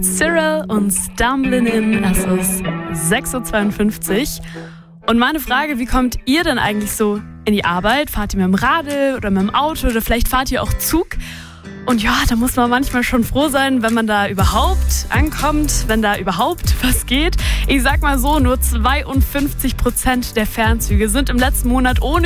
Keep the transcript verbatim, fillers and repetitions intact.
Cyril und Stumbling In. Es ist sechs Uhr zweiundfünfzig. Und meine Frage, wie kommt ihr denn eigentlich so in die Arbeit? Fahrt ihr mit dem Radl oder mit dem Auto oder vielleicht fahrt ihr auch Zug? Und ja, da muss man manchmal schon froh sein, wenn man da überhaupt ankommt, wenn da überhaupt was geht. Ich sag mal so, nur zweiundfünfzig Prozent der Fernzüge sind im letzten Monat ohne